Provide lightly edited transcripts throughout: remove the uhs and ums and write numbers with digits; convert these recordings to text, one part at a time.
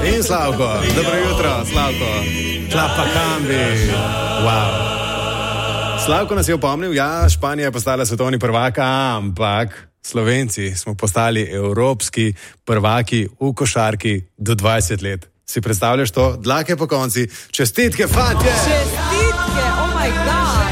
In Slavko, dobro jutro, Slavko. Klapa kambi. Wow. Slavko nas je opomnil, ja, Španija je postala svetovni prvak, ampak Slovenci smo postali evropski prvaki v košarki do 20 let. Si predstavljaš to? Dlake po konci. Čestitke, fantje! Čestitke, oh my god!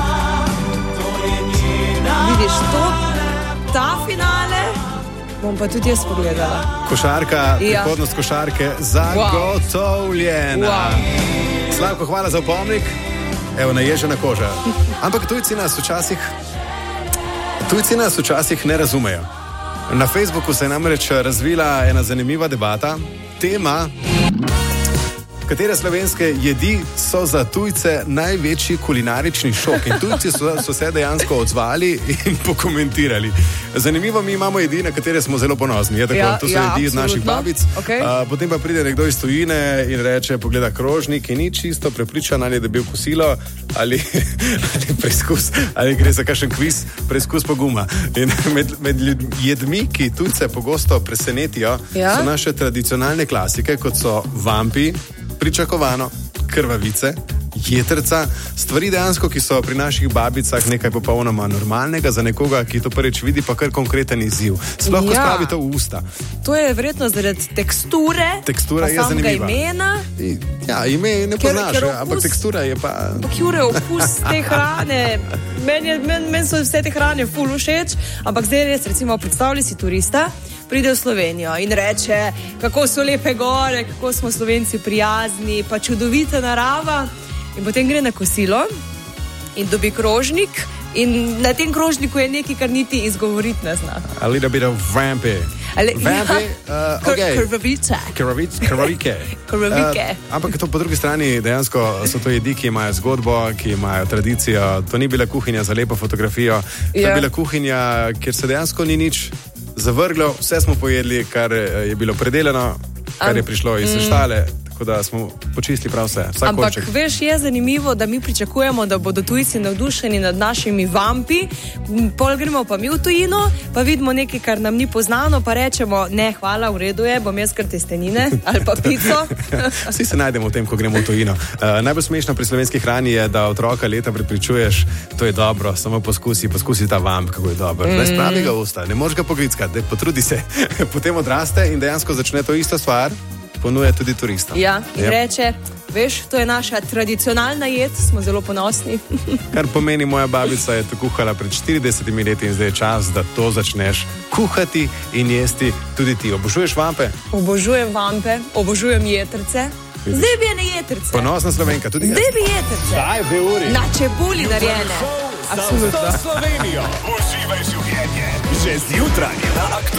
Vidiš to? Ta finale bom pa tudi jaz pogledala. Košarka, prihodnost košarke zagotovljena. Wow. Slavko, hvala za opomnik. Evo, naježena koža. Ampak tujci nas včasih ne razumejo. Na Facebooku se je namreč razvila ena zanimiva debata. Tema, katere slovenske jedi so za tujce največji kulinarični šok. In tujci so se dejansko odzvali in pokomentirali. Zanimivo, mi imamo jedi, na katere smo zelo ponosni. Je tako, to so jedi iz naših babic. Okay. Potem pa pride nekdo iz tujine in reče, pogleda krožnik in ni čisto prepričan, ali je dobil kosilo, ali preizkus, ali gre za kakšen kviz, preizkus poguma. In med jedmi, ki tujce pogosto presenetijo, so naše tradicionalne klasike, kot so vampi, pričakovano, krvavice, jetrca, stvari dejansko, ki so pri naših babicah nekaj popolnoma normalnega, za nekoga, ki to prvič vidi, pa kar konkreten izziv. Sploh ko spravi to v usta. To je verjetno zaradi teksture, tekstura je zanimiva. Imena. Ja, ime ne poznaš, ampak tekstura je pa... Kjure okus te hrane. Meni so vse te hrane ful všeč, ampak zdaj res, recimo, predstavljaj si turista, pride v Slovenijo in reče, kako so lepe gore, kako smo Slovenci prijazni, pa čudovita narava. In potem gre na kosilo in dobi krožnik in na tem krožniku je nekaj, kar niti izgovoriti ne zna. A little bit of vampi. Krvavice. Krvavike. Ampak to po drugi strani dejansko so to jedi, ki imajo zgodbo, ki imajo tradicijo. To ni bila kuhinja za lepo fotografijo. To je bila kuhinja, kjer se dejansko ni nič zavrglo. Vse smo pojedli, kar je bilo predelano, kar je prišlo iz štale. Da smo počistili prav vse. Ampak veš, je zanimivo, da mi pričakujemo, da bodo tujci navdušeni nad našimi vampi, pol gremo pa mi v tujino, pa vidimo nekaj, kar nam ni poznano, pa rečemo, ne, hvala, v redu je, bom jaz kar testenine ali pa pico. Vsi se najdemo v tem, ko gremo v tujino. Najbolj smešno pri slovenski hrani je, da otroka leta prepričuješ, to je dobro, samo poskusi ta vamp, kako je dobro. Zdaj spravi ga v usta, ne moreš ga pogrickati, potrudi se. Potem odraste in dejansko začne to isto stvar ponuja tudi turistom. Ja, in reče, veš, to je naša tradicionalna jed, smo zelo ponosni. Kar pomeni, moja babica je to kuhala pred 40 leti in zdaj je čas, da to začneš kuhati in jesti tudi ti. Obožuješ vampe? Obožujem vampe, obožujem jetrce. Zdaj bi ene jetrce. Ponosna Slovenka, tudi jaz. Zdaj bi jetrce. Zdaj bi uri. Na čebuli narejene. Absolutno. Slovenijo. Uživaj življenje. Že zjutraj na Aktualnem.